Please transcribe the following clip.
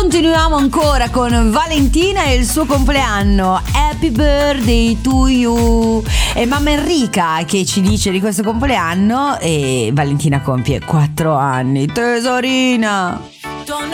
Continuiamo ancora con Valentina e il suo compleanno. Happy birthday to you. E mamma Enrica che ci dice di questo compleanno, e Valentina compie 4 anni. Tesorina.